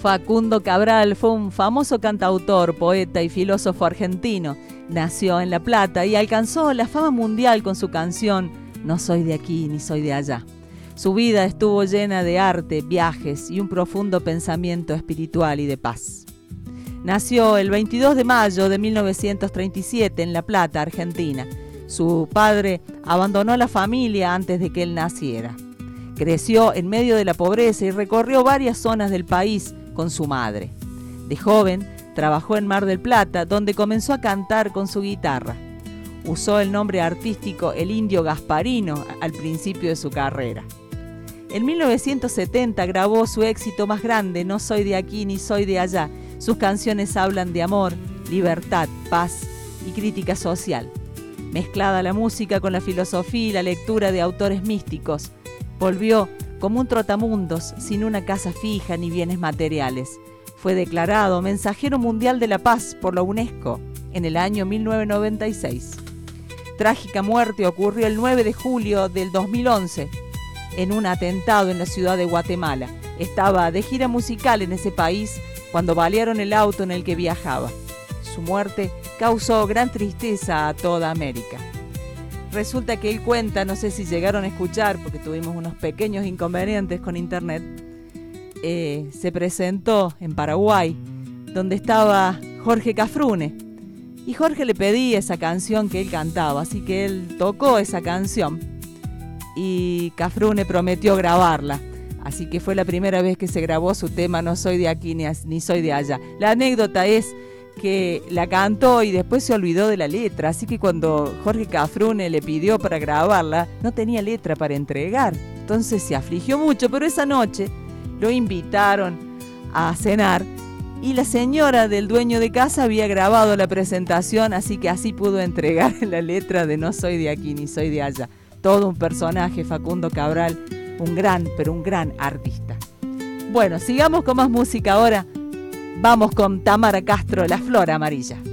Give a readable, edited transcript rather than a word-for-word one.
Facundo Cabral fue un famoso cantautor, poeta y filósofo argentino. Nació en La Plata y alcanzó la fama mundial con su canción No soy de aquí ni soy de allá. Su vida estuvo llena de arte, viajes y un profundo pensamiento espiritual y de paz. Nació el 22 de mayo de 1937 en La Plata, Argentina. Su padre abandonó la familia antes de que él naciera. Creció en medio de la pobreza y recorrió varias zonas del país con su madre. De joven, trabajó en Mar del Plata, donde comenzó a cantar con su guitarra. Usó el nombre artístico El Indio Gasparino al principio de su carrera. En 1970 grabó su éxito más grande, No soy de aquí ni soy de allá. Sus canciones hablan de amor, libertad, paz y crítica social. Mezclada la música con la filosofía y la lectura de autores místicos, volvió como un trotamundos sin una casa fija ni bienes materiales. Fue declarado Mensajero Mundial de la Paz por la UNESCO en el año 1996. Trágica muerte ocurrió el 9 de julio del 2011 en un atentado en la ciudad de Guatemala. Estaba de gira musical en ese país cuando balearon el auto en el que viajaba. Su muerte causó gran tristeza a toda América. Resulta que él cuenta, no sé si llegaron a escuchar, porque tuvimos unos pequeños inconvenientes con internet, se presentó en Paraguay, donde estaba Jorge Cafrune, y Jorge le pedía esa canción que él cantaba, así que él tocó esa canción, y Cafrune prometió grabarla, así que fue la primera vez que se grabó su tema No soy de aquí ni soy de allá. La anécdota es que la cantó y después se olvidó de la letra, así que cuando Jorge Cafrune le pidió para grabarla, no tenía letra para entregar, entonces se afligió mucho, pero esa noche lo invitaron a cenar y la señora del dueño de casa había grabado la presentación, así que así pudo entregar la letra de No soy de aquí ni soy de allá. Todo un personaje, Facundo Cabral, un gran artista. Bueno, sigamos con más música ahora. Vamos con Tamara Castro, La Flor Amarilla.